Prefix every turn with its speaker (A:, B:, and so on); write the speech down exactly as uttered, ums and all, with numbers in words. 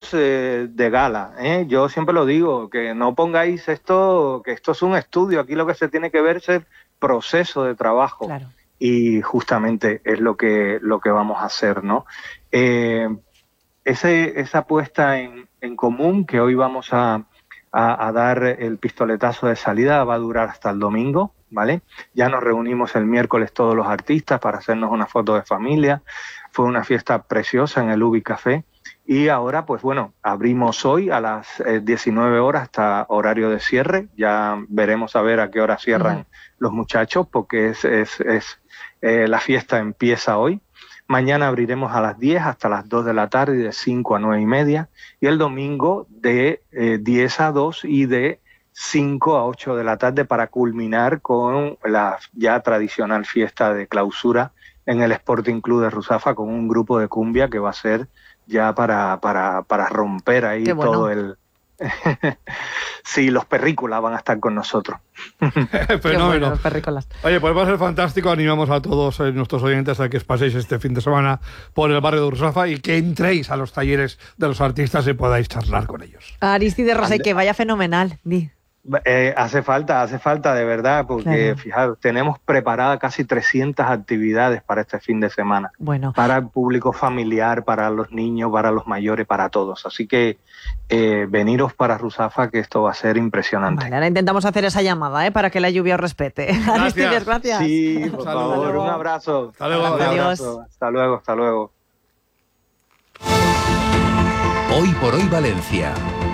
A: todos eh, de gala, ¿eh? Yo siempre lo digo, que no pongáis esto, que esto es un estudio, aquí lo que se tiene que ver es el proceso de trabajo.
B: Claro.
A: Y justamente es lo que, lo que vamos a hacer, ¿no? Eh, ese, esa puesta en, en común que hoy vamos a, a, a dar el pistoletazo de salida va a durar hasta el domingo, ¿vale? Ya nos reunimos el miércoles todos los artistas para hacernos una foto de familia. Fue una fiesta preciosa en el Ubi Café. Y ahora, pues bueno, abrimos hoy a las eh, diecinueve horas hasta horario de cierre. Ya veremos a ver a qué hora cierran uh-huh. los muchachos, porque es, es, es eh, la fiesta empieza hoy. Mañana abriremos a las diez hasta las dos de la tarde, de cinco a nueve y media. Y el domingo de eh, diez a dos y de cinco a ocho de la tarde para culminar con la ya tradicional fiesta de clausura en el Sporting Club de Ruzafa con un grupo de cumbia que va a ser ya para, para, para romper ahí
B: Qué bueno.
A: todo el... Sí, los perrícolas van a estar con nosotros.
C: Fenómeno.
B: Bueno, los perrícolas.
C: Oye, pues va a ser fantástico. Animamos a todos eh, nuestros oyentes a que os paséis este fin de semana por el barrio de Ruzafa y que entréis a los talleres de los artistas y podáis charlar con ellos.
B: Aristide Rosell, que vaya fenomenal. Di.
A: Eh, hace falta, hace falta de verdad, porque
B: Claro.
A: fijaros, tenemos preparadas casi trescientas actividades para este fin de semana.
B: Bueno.
A: Para el público familiar, para los niños, para los mayores, para todos. Así que eh, veniros para Ruzafa, que esto va a ser impresionante.
B: Vale, ahora intentamos hacer esa llamada, ¿eh? Para que la lluvia os respete.
C: Gracias.
B: Aristides, gracias.
A: Sí, por
C: Saludos.
A: favor, un abrazo.
C: Hasta luego.
A: Un
B: Adiós.
A: abrazo. Hasta luego, hasta luego.
D: Hoy por hoy Valencia.